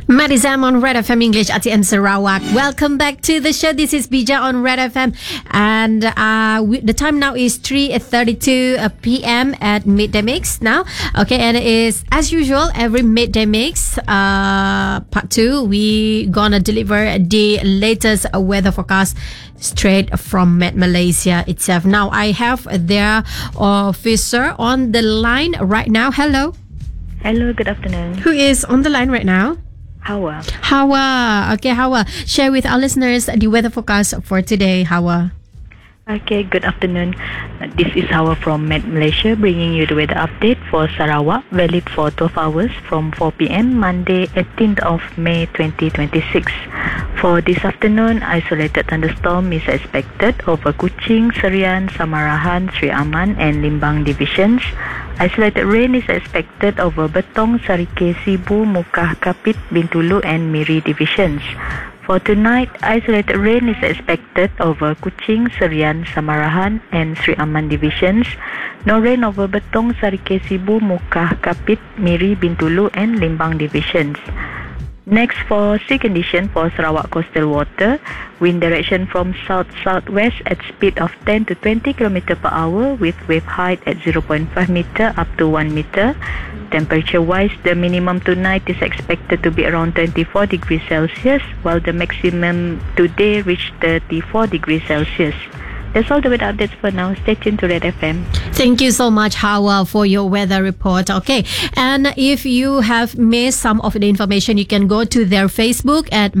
Marizam on Red FM English ATM Sarawak. Welcome back to the show. This is Bija on Red FM, and the time now is 3:32 p.m. at Midday Mix now. Okay, and it is as usual every Midday Mix part 2. We gonna deliver the latest weather forecast straight from Met Malaysia itself. Now I have their officer on the line right now. Hello. Hello, good afternoon. Who is on the line right now? Hawa. Okay, Hawa. Share with our listeners the weather forecast for today, Hawa. Okay, good afternoon. This is Hawa from Met Malaysia bringing you the weather update for Sarawak, valid for 12 hours from 4 p.m. Monday, 18th of May 2026. For this afternoon, isolated thunderstorm is expected over Kuching, Serian, Samarahan, Sri Aman and Limbang divisions. Isolated rain is expected over Betong, Sarike, Sibu, Mukah, Kapit, Bintulu and Miri divisions. For tonight, isolated rain is expected over Kuching, Serian, Samarahan and Sri Aman divisions. No rain over Betong, Sarike, Sibu, Mukah, Kapit, Miri, Bintulu and Limbang divisions. Next, for sea condition for Sarawak coastal water, wind direction from south-southwest at speed of 10 to 20 km per hour with wave height at 0.5 meter up to 1 meter. Temperature-wise, the minimum tonight is expected to be around 24 degrees Celsius, while the maximum today reached 34 degrees Celsius. That's all the weather updates for now. Stay tuned to Red FM. Thank you so much, Hawa, for your weather report. Okay, and if you have missed some of the information, you can go to their Facebook at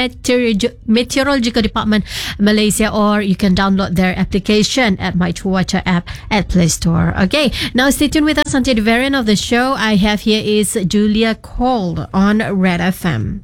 Meteorological Department Malaysia, or you can download their application at My Cuaca app at Play Store. Okay, now stay tuned with us until the very end of the show. I have here is Julia Cole on Red FM.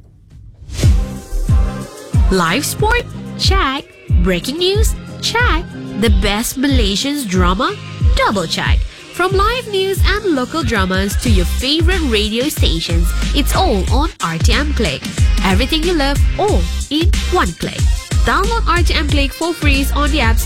Live sport? Check. Breaking news? Check. The best Malaysian drama? Double check. From live news and local dramas to your favorite radio stations, it's all on RTM Click. Everything you love, all in one click. Download RTM Click for free on the App Store.